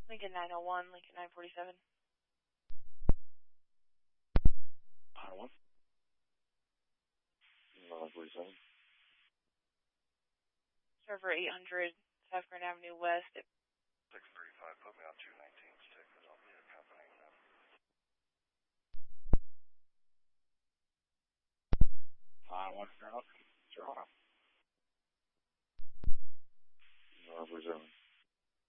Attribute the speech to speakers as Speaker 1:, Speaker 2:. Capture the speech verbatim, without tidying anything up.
Speaker 1: Lincoln nine oh one, Lincoln nine forty-seven.
Speaker 2: nine one. nine forty-seven.
Speaker 1: Server eight hundred, South Grand Avenue West.
Speaker 2: six thirty-five, put me on two nineteen stick, because I'll be accompanying them. nine one, turn up.